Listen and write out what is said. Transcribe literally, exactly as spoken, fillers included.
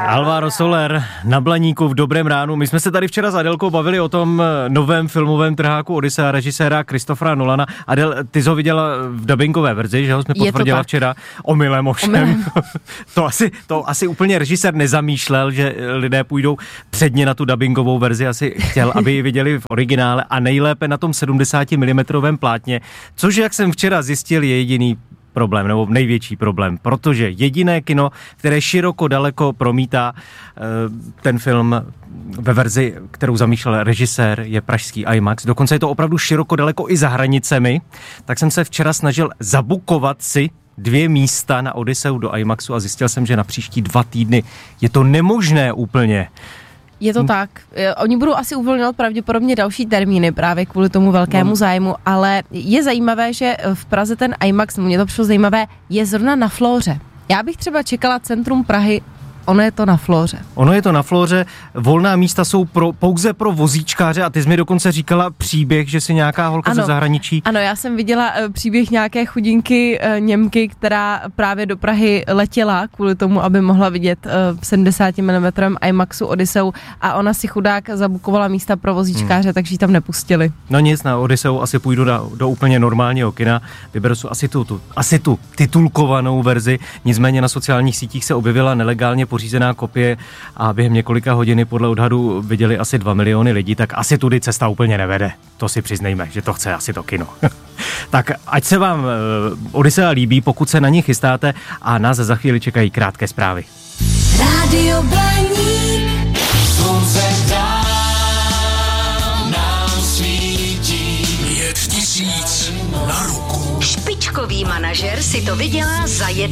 Alvaro Soler na Blaníku v Dobrém ránu. My jsme se tady včera s Adelkou bavili o tom novém filmovém trháku Odyssea režiséra Christophera Nolana. Adel, ty jsi ho viděla v dabingové verzi, že ho jsme potvrdila včera. Omylem ovšem. Omylem. to, asi, to asi úplně režisér nezamýšlel, že lidé půjdou předně na tu dabingovou verzi. Asi chtěl, aby ji viděli v originále a nejlépe na tom sedmdesátimilimetrovém plátně, což, jak jsem včera zjistil, je jediný problém, nebo největší problém, protože jediné kino, které široko daleko promítá ten film ve verzi, kterou zamýšlel režisér, je pražský IMAX. Dokonce je to opravdu široko daleko i za hranicemi. Tak jsem se včera snažil zabukovat si dvě místa na Odysseu do IMAXu a zjistil jsem, že na příští dva týdny je to nemožné úplně. Je to tak. Oni budou asi uvolňovat pravděpodobně další termíny právě kvůli tomu velkému zájmu, ale je zajímavé, že v Praze ten IMAX, mě to přišlo zajímavé, je zrovna na Flóře. Já bych třeba čekala centrum Prahy, ono je to na Flóře. Ono je to na Flóře, volná místa jsou pro, pouze pro vozíčkáře a ty jsi mi dokonce říkala příběh, že si nějaká holka ano, ze zahraničí. Ano, já jsem viděla uh, příběh nějaké chudinky uh, Němky, která právě do Prahy letěla kvůli tomu, aby mohla vidět uh, sedmdesátimilimetrovém IMAXu Odysseu a ona si chudák zabukovala místa pro vozíčkáře, hmm. takže ji tam nepustili. No nic, na Odysseu asi půjdu do, do úplně normálního kina, vyberu si asi tu, tu, asi tu titulkovanou verzi, nicméně na sociálních sítích se objevila nelegálně pořízená kopie a během několika hodiny podle odhadu viděli asi dva miliony lidí, tak asi tudy cesta úplně nevede. To si přiznejme, že to chce asi to kino. Tak ať se vám uh, Odyssea líbí, pokud se na ní chystáte a nás za chvíli čekají krátké zprávy. Rádio Blaník, slunce dám nám svítí, pět tisíc na ruku. Špičkový manažer si to vydělá za jedno